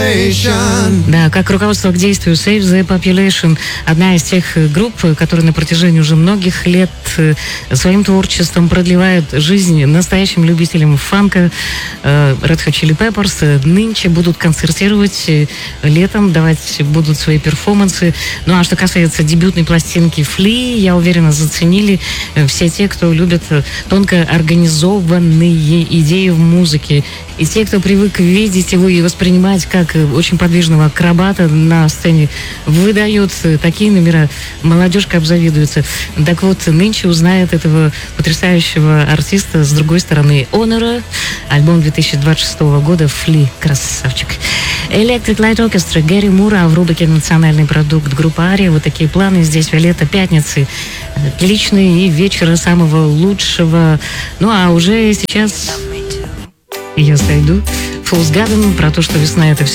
Да, как руководство к действию Save the Population, одна из тех групп, которые на протяжении уже многих лет своим творчеством продлевают жизнь настоящим любителям фанка. Red Hot Chili Peppers нынче будут концертировать летом, давать будут свои перформансы. Ну а что касается дебютной пластинки Flea, я уверена, заценили все те, кто любит тонко организованные идеи в музыке. И те, кто привык видеть его и воспринимать как очень подвижного акробата на сцене, выдают такие номера, молодежка обзавидуется. Так вот, нынче узнает этого потрясающего артиста с другой стороны. Honor, альбом 2026 года, Flea, красавчик. Electric Light Orchestra, Гэри Мура в рубрике «Национальный продукт» группа Ария. Вот такие планы здесь, Виолетта, пятницы. Отличные и вечера самого лучшего. Ну а уже сейчас я сойду. Фулс Гаден про то, что весна — это все